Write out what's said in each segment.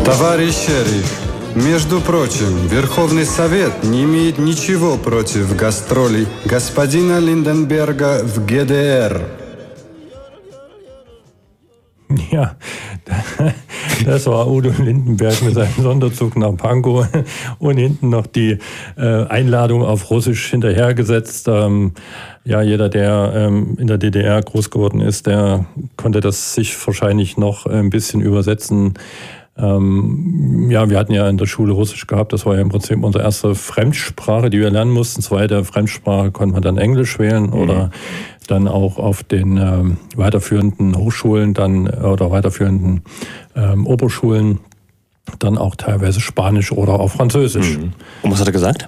Товарищ шериф, между прочим, Верховный Совет не имеет ничего против гастролей господина Линденберга в ГДР. Ja, das war Udo Lindenberg mit seinem Sonderzug nach Pankow und hinten noch die Einladung auf Russisch hinterhergesetzt. Ja, jeder, der in der DDR groß geworden ist, der konnte das sich wahrscheinlich noch ein bisschen übersetzen. Ja, wir hatten ja in der Schule Russisch gehabt, das war ja im Prinzip unsere erste Fremdsprache, die wir lernen mussten. Zweite Fremdsprache konnte man dann Englisch wählen oder dann auch auf den weiterführenden Hochschulen dann oder weiterführenden Oberschulen dann auch teilweise Spanisch oder auch Französisch. Und was hat er gesagt?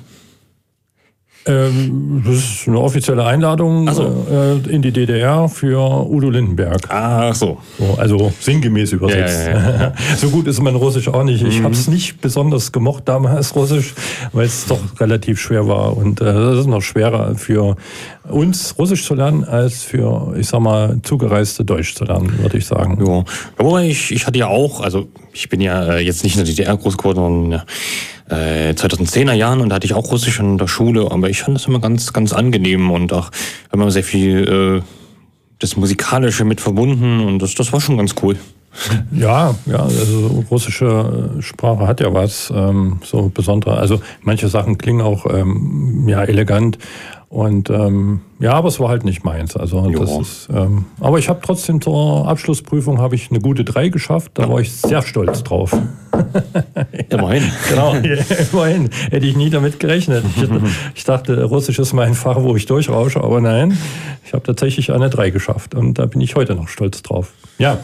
Das ist eine offizielle Einladung in die DDR für Udo Lindenberg. Ach so. Also sinngemäß übersetzt. Ja. So gut ist mein Russisch auch nicht. Ich habe es nicht besonders gemocht damals, Russisch, weil es doch relativ schwer war. Und das ist noch schwerer für uns, Russisch zu lernen, als für, ich sag mal, Zugereiste Deutsch zu lernen, würde ich sagen. Ja, wobei ich hatte ja auch, also ich bin ja jetzt nicht in der DDR groß geworden, sondern 2010er Jahren, und da hatte ich auch Russisch in der Schule, aber ich fand das immer ganz, ganz angenehm und auch immer sehr viel das Musikalische mit verbunden, und das war schon ganz cool. Ja, also russische Sprache hat ja was so Besonderes. Also manche Sachen klingen auch elegant. Und aber es war halt nicht meins. Also das ist, aber ich habe trotzdem zur Abschlussprüfung ich eine gute 3 geschafft. Da war ich sehr stolz drauf. Immerhin. Genau, immerhin. Hätte ich nie damit gerechnet. Ich dachte, Russisch ist mein Fach, wo ich durchrausche, aber nein, ich habe tatsächlich eine 3 geschafft. Und da bin ich heute noch stolz drauf. Ja.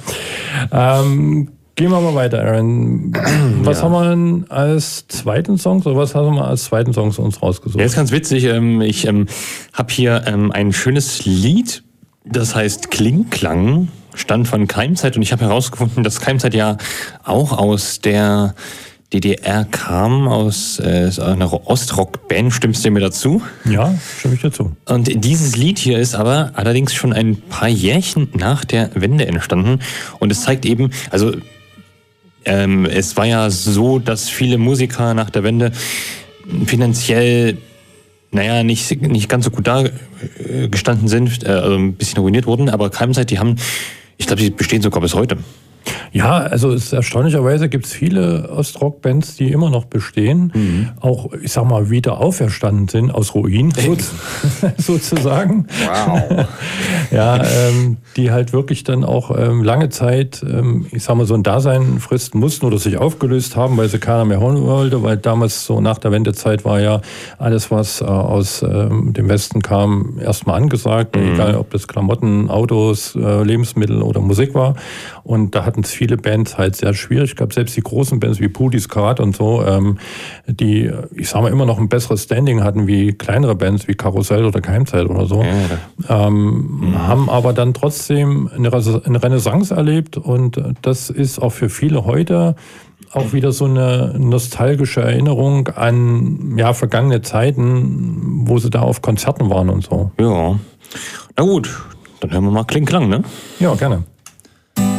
Gehen wir mal weiter, Aaron. Was haben wir denn als zweiten Song? Oder was haben wir als zweiten Song uns rausgesucht? Ja, ist ganz witzig. Ich habe hier ein schönes Lied, das heißt Klingklang, stammt von Keimzeit. Und ich habe herausgefunden, dass Keimzeit ja auch aus der DDR kam, aus einer Ostrock-Band. Stimmst du mir dazu? Ja, stimme ich dazu. Und dieses Lied hier ist aber allerdings schon ein paar Jährchen nach der Wende entstanden. Und es zeigt eben, also es war ja so, dass viele Musiker nach der Wende finanziell, nicht ganz so gut da gestanden sind, also ein bisschen ruiniert wurden, aber Keimzeit, ich glaube, die bestehen sogar bis heute. Ja, also erstaunlicherweise gibt es viele Ostrock-Bands, die immer noch bestehen, auch, ich sag mal, wieder auferstanden sind aus Ruinen, sozusagen. Wow. Ja, die halt wirklich dann auch lange Zeit, ich sag mal, so ein Dasein fristen mussten oder sich aufgelöst haben, weil sie keiner mehr hören wollte, weil damals so nach der Wendezeit war ja alles, was aus dem Westen kam, erstmal angesagt, egal ob das Klamotten, Autos, Lebensmittel oder Musik war. Und da hatten es viele Bands halt sehr schwierig. Ich glaube, selbst die großen Bands wie Pudis, Karat und so, die, ich sag mal, immer noch ein besseres Standing hatten wie kleinere Bands wie Karussell oder Keimzeit oder so, haben aber dann trotzdem eine Renaissance erlebt, und das ist auch für viele heute auch wieder so eine nostalgische Erinnerung an vergangene Zeiten, wo sie da auf Konzerten waren und so. Ja, na gut, dann hören wir mal Klingklang, ne? Ja, gerne.